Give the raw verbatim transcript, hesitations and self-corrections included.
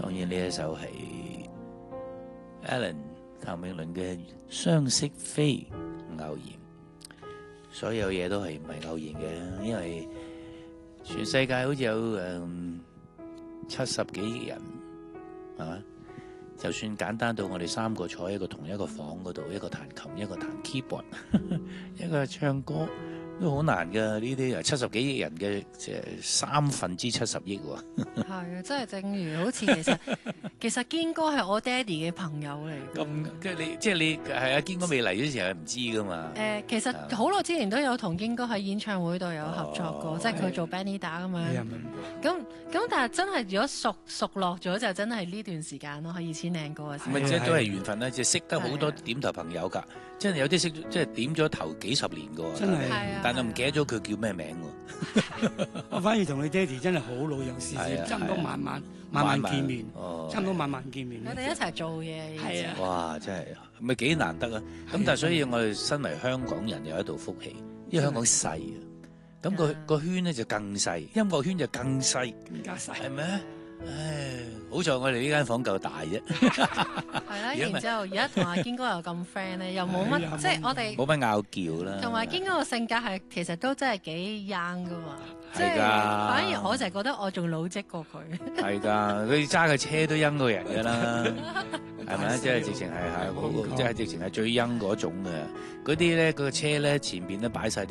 當然呢一首係 Alan 譚詠麟嘅《相識非偶然》，所有嘢都係唔係偶然嘅，因為全世界好似有誒七十幾億人，係嘛？就算簡單到我哋三個坐喺一個同一個房嗰度，一個彈琴，一個彈 keyboard， 一個唱歌。都好難㗎，呢啲啊七十幾億人嘅即係三分之七十億喎。 係啊，真係正如好似其實其實堅哥係我爹哋嘅朋友嚟。 咁即係你即係你係啊堅哥未嚟嗰時係唔知㗎嘛？ 誒、呃，其實好耐之前都有同堅哥喺演唱會度有合作過，哦、即係佢做 Benny 打咁樣。咁咁，但係真係如果熟熟落咗，就真係呢段時間咯，喺二千零個嘅時候。 咪即係都係緣分啦，即係識得好多點頭朋友㗎。真係有啲識即係點咗頭幾十年㗎喎。 真係。 但係唔記得咗佢叫咩名喎？ 我反而同你爹哋真係好老友，時時差唔多晚晚晚晚見面，差唔多晚晚見面。 我哋一齊做嘢。 係啊！ 哇！真係咪幾難得啊！咁但係所以我哋身為香港人有一道福氣，因為香港細啊，咁個個圈咧就更細，音樂圈就更細， 更加細， 係咪？唉，好在我哋呢間房夠大啫。 係啦，然之後而家同阿堅哥又咁 friend 咧，又冇乜，即係我哋冇乜拗撬啦。 同埋堅哥個性格係其實都真係幾 young 噶嘛， 即係反而我就係覺得我仲老積過佢。 係㗎，佢揸嘅車都 young 過人㗎啦，係咪？即係直情係係，即係直情係最 young 嗰種嘅。嗰啲咧，個車咧前邊都擺晒啲